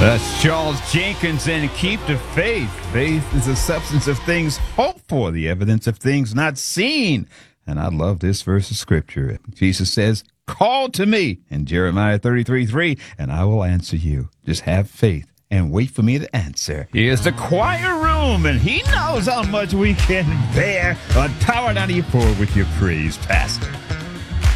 That's Charles Jenkins and Keep the Faith. Faith is the substance of things hoped for, the evidence of things not seen. And I love this verse of scripture. Jesus says, call to me in Jeremiah 33:3, and I will answer you. Just have faith and wait for me to answer. Here's the choir room, and he knows how much we can bear on Power 94 with your praise, Pastor.